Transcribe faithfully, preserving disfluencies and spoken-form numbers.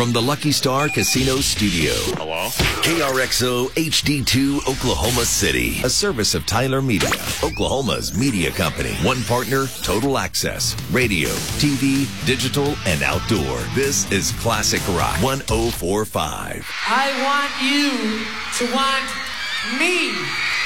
from the Lucky Star Casino Studio. Hello? K R X O H D two Oklahoma City. A service of Tyler Media, Oklahoma's media company. One partner, Total Access. Radio, T V, digital, and outdoor. This is Classic Rock one oh four point five. I want you to want me.